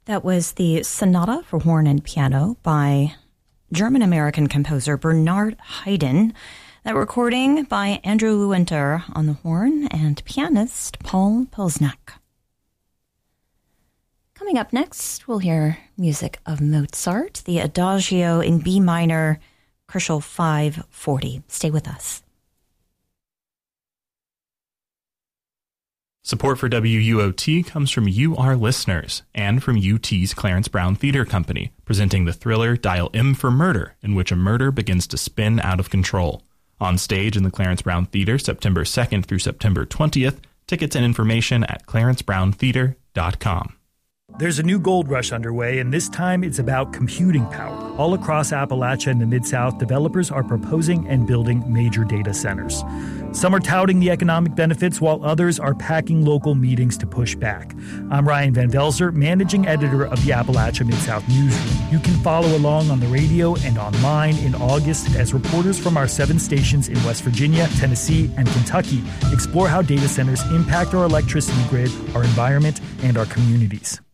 That was the Sonata for Horn and Piano by German-American composer Bernard Haydn. That recording by Andrew Lewinter on the horn and pianist Paul Pilsnack. Coming up next, we'll hear music of Mozart, the Adagio in B minor, Crucial 540. Stay with us. Support for WUOT comes from you, our listeners, and from UT's Clarence Brown Theater Company, presenting the thriller Dial M for Murder, in which a murder begins to spin out of control. On stage in the Clarence Brown Theater, September 2nd through September 20th. Tickets and information at clarencebrowntheater.com. There's a new gold rush underway, and this time it's about computing power. All across Appalachia and the Mid-South, developers are proposing and building major data centers. Some are touting the economic benefits, while others are packing local meetings to push back. I'm Ryan Van Velzer, managing editor of the Appalachia Mid-South Newsroom. You can follow along on the radio and online in August as reporters from our 7 stations in West Virginia, Tennessee, and Kentucky explore how data centers impact our electricity grid, our environment, and our communities.